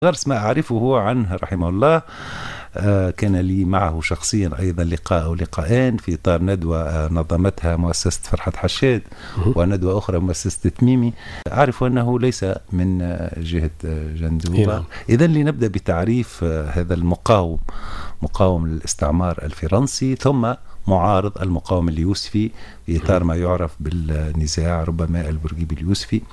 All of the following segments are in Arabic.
غرس ما أعرفه عنه رحمه الله. كان لي معه شخصيا أيضا لقاء أو لقاءان في إطار ندوة نظمتها مؤسسة فرحة حشاد وندوة أخرى مؤسسة تميمي. أعرف أنه ليس من جهة جندوبة. إذن لنبدأ بتعريف هذا المقاوم، مقاوم الاستعمار الفرنسي ثم معارض المقاوم اليوسفي في إطار ما يعرف بالنزاع ربما البورقيبي اليوسفي.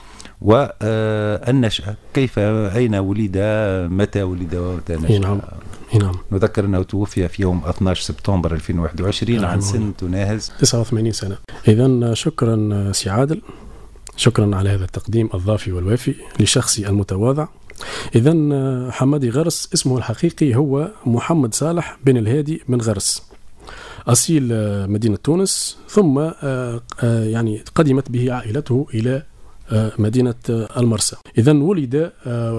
والنشأة كيف، أين ولد، متى ولد ومتى نشأ؟ نعم. نذكر أنه توفي في يوم 12 سبتمبر 2021 عن سن تناهز 89 سنة. إذن شكرا سي عادل، شكرا على هذا التقديم الضافي والوافي لشخصي المتواضع. إذن حمادي غرس اسمه الحقيقي هو محمد صالح بن الهادي بن غرس، أصيل مدينة تونس، ثم يعني قدمت به عائلته إلى مدينة المرسى. إذن ولد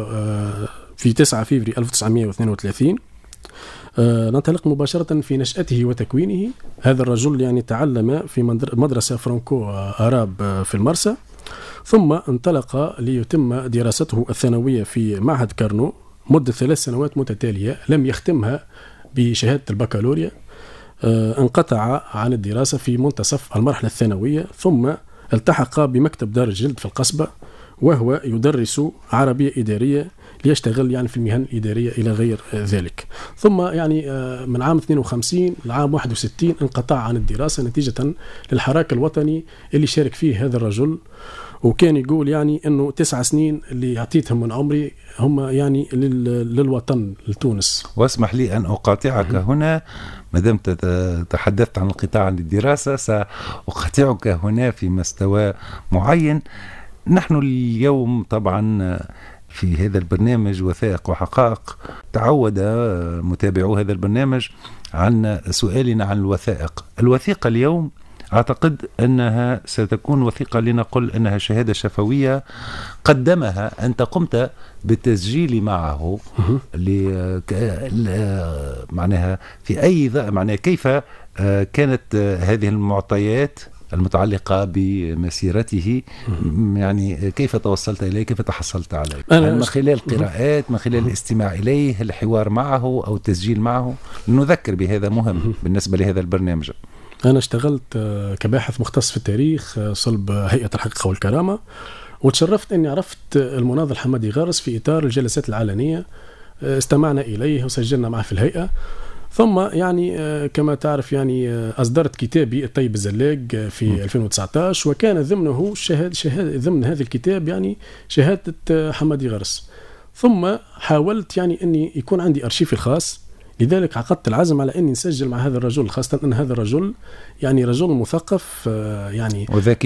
في 9 فبراير 1932. ننطلق مباشرة في نشأته وتكوينه. هذا الرجل يعني تعلم في مدرسة فرانكو أراب في المرسى، ثم انطلق ليتم دراسته الثانوية في معهد كارنو مدة 3 سنوات متتالية، لم يختمها بشهادة البكالوريا. انقطع عن الدراسة في منتصف المرحلة الثانوية، ثم التحق بمكتب دار الجلد في القصبة، وهو يدرس عربية إدارية ليشتغل يعني في المهن الإدارية إلى غير ذلك. ثم يعني من عام 52 لعام 61 انقطع عن الدراسة نتيجة للحراك الوطني اللي شارك فيه هذا الرجل، وكان يقول يعني أنه 9 سنين اللي أعطيتهم من عمري هم يعني للوطن لتونس. واسمح لي أن أقاطعك هنا، ما دام تحدثت عن القطاع عن الدراسة سأقاطعك هنا في مستوى معين. نحن اليوم طبعا في هذا البرنامج وثائق وحقائق تعود متابعو هذا البرنامج عن سؤالنا عن الوثائق. الوثيقة اليوم أعتقد أنها ستكون وثيقة لنقول أنها شهادة شفوية قدمها أنت، قمت بالتسجيل معه معناها في أي معناها كيف كانت هذه المعطيات المتعلقة بمسيرته، يعني كيف توصلت إليه، كيف تحصلت عليه؟ من خلال قراءات، من خلال الاستماع إليه، الحوار معه أو التسجيل معه؟ نذكر بهذا مهم بالنسبة لهذا البرنامج. أنا اشتغلت كباحث مختص في التاريخ صلب هيئة الحقيقة والكرامة، وتشرفت أني عرفت المناضل حمادي غرس في إطار الجلسات العلنية، استمعنا إليه وسجلنا معه في الهيئة. ثم يعني كما تعرف يعني أصدرت كتابي الطيب الزلاق في 2019، وكان ضمنه شهادة ضمن هذا الكتاب يعني شهادة حمادي غرس. ثم حاولت يعني أني يكون عندي أرشيفي الخاص، لذلك عقدت العزم على أني نسجل مع هذا الرجل، خاصة أن هذا الرجل يعني رجل مثقف يعني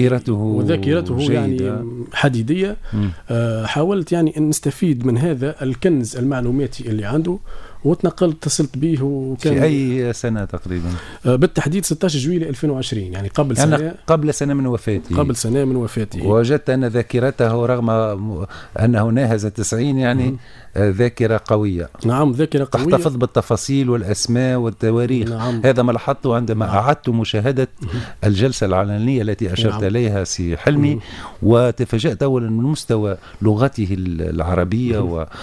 وذاكرته يعني حديدية. حاولت يعني أن نستفيد من هذا الكنز المعلوماتي اللي عنده، وتنقلت اتصلت به. وكان في أي سنة تقريبا؟ بالتحديد 16 جويلية 2020، يعني قبل سنة. قبل سنة من وفاته. قبل سنة من وفاته. وجدت أن ذاكرته رغم أنه ناهز 90 يعني ذاكرة قوية. نعم، ذاكرة قوية، تحتفظ بالتفاصيل والأسماء والتواريخ. نعم. هذا ما لاحظته عندما أعدت مشاهدة الجلسة العلنية التي أشرت إليها سي حلمي، وتفاجأت أولا من مستوى لغته العربية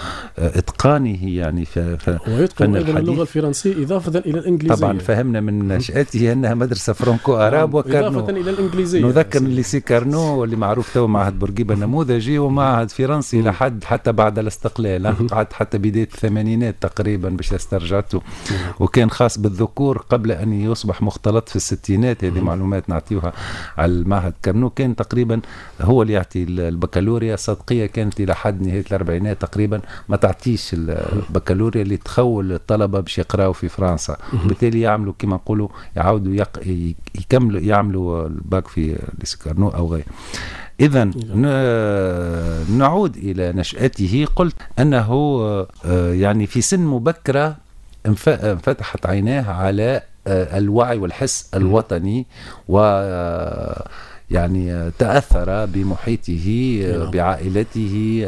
وإتقانه يعني ويتقن أيضا اللغة الفرنسية إضافة إلى الإنجليزية. طبعا فهمنا من نشأته أنها مدرسة فرانكو أراب وكارنو، إضافة إلى الإنجليزية. نذكر ليسي كارنو واللي معروف تو معهد بورقيبة نموذجي ومعهد فرنسي لحد حتى بعد الاستقلال، قعد حتى بداية الثمانينات تقريبا باش استرجعته، وكان خاص بالذكور قبل أن يصبح مختلط في الستينات. هذه معلومات نعطيوها على المعهد كارنو. كان تقريبا هو اللي يعطي البكالوريا، الصدقية كانت إلى حد نهاية الأربعينات تقريبا ما تعطيش البكالوريا اللي تخول الطلبة باش يقراوا في فرنسا، وبالتالي يعملوا كما نقولوا يعودوا يكملوا يعملوا الباك في ليسكارنو أو غير. إذن نعود إلى نشأته. قلت أنه يعني في سن مبكرة انفتحت عيناه على الوعي والحس الوطني، و يعني تأثر بمحيطه بعائلته،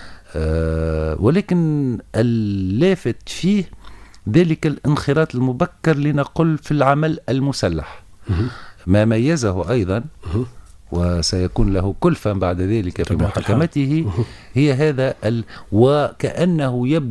ولكن اللافت فيه ذلك الانخراط المبكر لنقل في العمل المسلح. ما ميزه أيضا وسيكون له كلفة بعد ذلك في محاكمته، هي هذا وكأنه يبدو